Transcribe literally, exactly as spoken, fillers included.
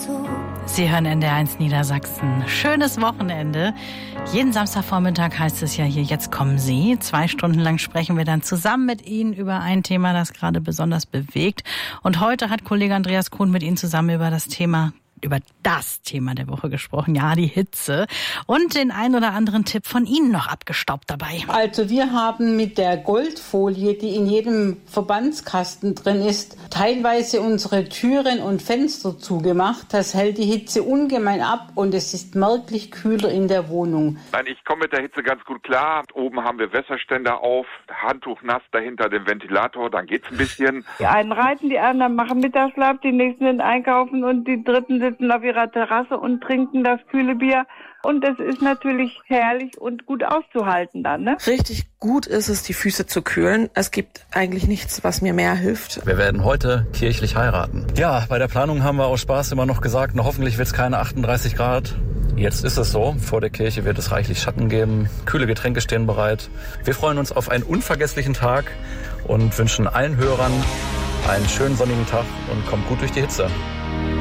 zu. Sie hören N D R eins Niedersachsen. Schönes Wochenende. Jeden Samstagvormittag heißt es ja hier, jetzt kommen Sie. Zwei Stunden lang sprechen wir dann zusammen mit Ihnen über ein Thema, das gerade besonders bewegt. Und heute hat Kollege Andreas Kuhn mit Ihnen zusammen über das Thema über das Thema der Woche gesprochen, ja, die Hitze. Und den ein oder anderen Tipp von Ihnen noch abgestaubt dabei. Also wir haben mit der Goldfolie, die in jedem Verbandskasten drin ist, teilweise unsere Türen und Fenster zugemacht. Das hält die Hitze ungemein ab und es ist merklich kühler in der Wohnung. Nein, ich komme mit der Hitze ganz gut klar. Oben haben wir Wässerständer auf, Handtuch nass dahinter dem Ventilator, dann geht's ein bisschen. Die einen reiten, die anderen machen Mittagsschlaf, die nächsten sind einkaufen und die dritten sitzen auf ihrer Terrasse und trinken das kühle Bier. Und das ist natürlich herrlich und gut auszuhalten dann, ne? Richtig gut ist es, die Füße zu kühlen. Es gibt eigentlich nichts, was mir mehr hilft. Wir werden heute kirchlich heiraten. Ja, bei der Planung haben wir aus Spaß immer noch gesagt, na, hoffentlich wird es keine achtunddreißig Grad. Jetzt ist es so, vor der Kirche wird es reichlich Schatten geben, kühle Getränke stehen bereit. Wir freuen uns auf einen unvergesslichen Tag und wünschen allen Hörern einen schönen sonnigen Tag und kommt gut durch die Hitze.